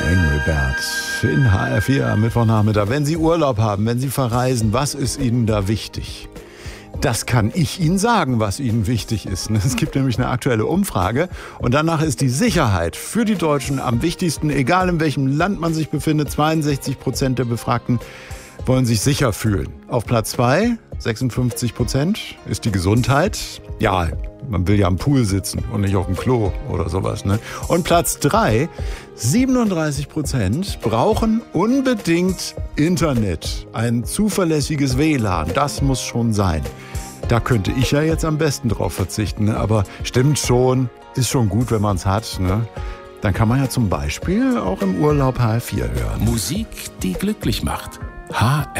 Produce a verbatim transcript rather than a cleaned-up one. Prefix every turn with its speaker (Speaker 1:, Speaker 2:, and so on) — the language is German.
Speaker 1: Engelbert in H R vier am Mittwochnachmittag. Wenn Sie Urlaub haben, wenn Sie verreisen, was ist Ihnen da wichtig? Das kann ich Ihnen sagen, was Ihnen wichtig ist. Es gibt nämlich eine aktuelle Umfrage und danach ist die Sicherheit für die Deutschen am wichtigsten, egal in welchem Land man sich befindet. zweiundsechzig Prozent der Befragten wollen sich sicher fühlen. Auf Platz zwei, sechsundfünfzig Prozent, ist die Gesundheit. Ja, man will ja am Pool sitzen und nicht auf dem Klo oder sowas, ne? Und Platz drei, siebenunddreißig Prozent brauchen unbedingt Internet. Ein zuverlässiges W L A N, das muss schon sein. Da könnte ich ja jetzt am besten drauf verzichten, ne? Aber stimmt schon, ist schon gut, wenn man es hat, ne? Dann kann man ja zum Beispiel auch im Urlaub H R vier hören.
Speaker 2: Musik, die glücklich macht. H R